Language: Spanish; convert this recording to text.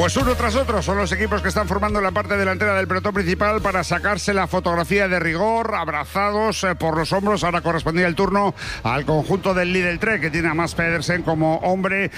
Pues uno tras otro son los equipos que están formando la parte delantera del pelotón principal para sacarse la fotografía de rigor, abrazados por los hombros. Ahora correspondía el turno al conjunto del Lidl Trek, que tiene a Mads Pedersen como hombre